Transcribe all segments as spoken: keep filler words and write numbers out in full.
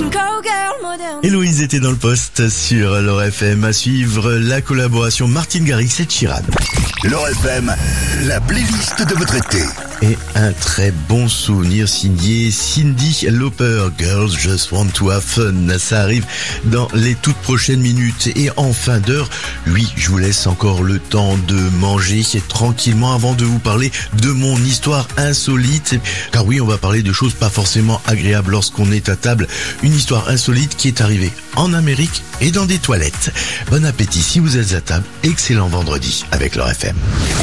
Héloïse était dans le poste sur l'Or F M. À suivre la collaboration Martin Garrix et Sheeran. L'Or F M, la playlist de votre été. Et un très bon souvenir signé Cyndi Lauper, Girls Just Want to Have Fun. Ça arrive dans les toutes prochaines minutes. Et en fin d'heure, oui, je vous laisse encore le temps de manger tranquillement avant de vous parler de mon histoire insolite. Car oui, on va parler de choses pas forcément agréables lorsqu'on est à table. Une histoire insolite qui est arrivée en Amérique et dans des toilettes. Bon appétit si vous êtes à table. Excellent vendredi avec l'Or F M.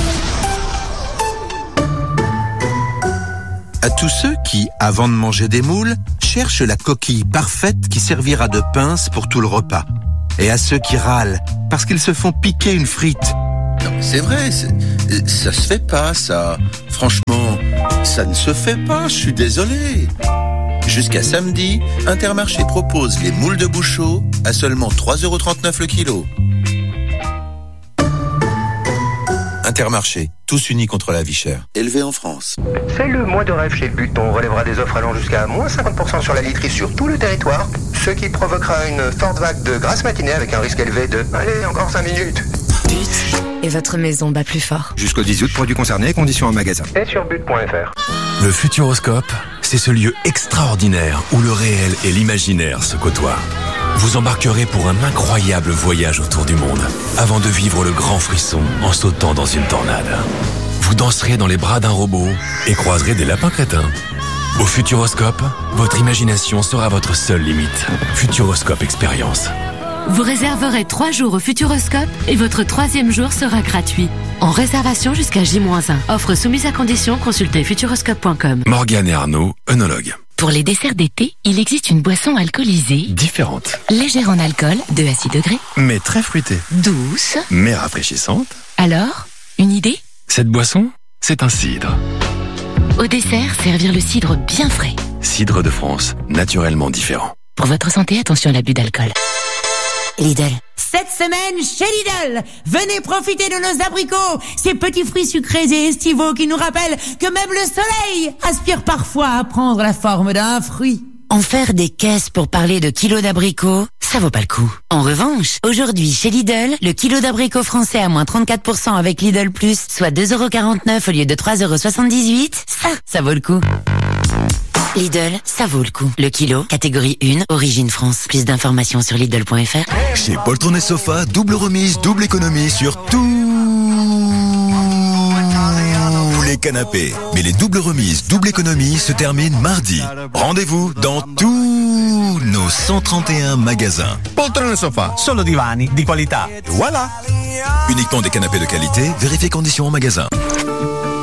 À tous ceux qui, avant de manger des moules, cherchent la coquille parfaite qui servira de pince pour tout le repas. Et à ceux qui râlent parce qu'ils se font piquer une frite. Non mais c'est vrai, c'est, ça se fait pas ça. Franchement, ça ne se fait pas, je suis désolé. Jusqu'à samedi, Intermarché propose les moules de Bouchot à seulement trois euros trente-neuf le kilo. Intermarché, tous unis contre la vie chère. Élevé en France. C'est le mois de rêve chez But. On relèvera des offres allant jusqu'à moins cinquante pour cent sur la literie sur tout le territoire, ce qui provoquera une forte vague de grasse matinée avec un risque élevé de... Allez, encore cinq minutes. But. Et votre maison bat plus fort. Jusqu'au dix août, produits concernés, conditions en magasin. Et sur but point f r. Le Futuroscope, c'est ce lieu extraordinaire où le réel et l'imaginaire se côtoient. Vous embarquerez pour un incroyable voyage autour du monde, avant de vivre le grand frisson en sautant dans une tornade. Vous danserez dans les bras d'un robot et croiserez des lapins crétins. Au Futuroscope, votre imagination sera votre seule limite. Futuroscope Expérience. Vous réserverez trois jours au Futuroscope et votre troisième jour sera gratuit. En réservation jusqu'à J moins un. Offre soumise à condition, consultez futuroscope point com. Morgane et Arnaud, œnologues. Pour les desserts d'été, il existe une boisson alcoolisée Différente. légère en alcool, deux à six degrés, Mais très fruitée. douce. Mais rafraîchissante. Alors, une idée? Cette boisson, c'est un cidre. Au dessert, servir le cidre bien frais. Cidre de France, naturellement différent. Pour votre santé, attention à l'abus d'alcool. Lidl. Cette semaine, chez Lidl, venez profiter de nos abricots, ces petits fruits sucrés et estivaux qui nous rappellent que même le soleil aspire parfois à prendre la forme d'un fruit. En faire des caisses pour parler de kilos d'abricots, ça vaut pas le coup. En revanche, aujourd'hui, chez Lidl, le kilo d'abricots français à moins trente-quatre pour cent avec Lidl Plus, soit deux euros quarante-neuf au lieu de trois euros soixante-dix-huit, ça, ça vaut le coup. Lidl, ça vaut le coup. Le kilo, catégorie un, origine France. Plus d'informations sur Lidl point f r. Chez Poltron et Sofa, double remise, double économie sur tous les canapés. Mais les doubles remises, double économie se terminent mardi. Rendez-vous dans tous nos cent trente et un magasins. Poltrone Sofa, solo divani di qualità. Voilà. Uniquement des canapés de qualité, vérifiez conditions en magasin.